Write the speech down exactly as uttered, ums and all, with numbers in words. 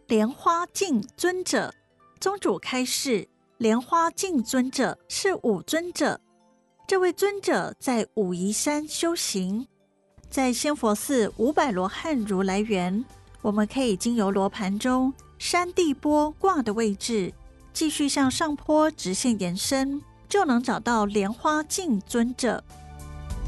莲花净尊者。宗主开示，莲花净尊者是五尊者，这位尊者在武夷山修行。在仙佛寺五百罗汉如来园，我们可以经由罗盘中山地波卦的位置，继续向上坡直线延伸，就能找到莲花净尊者。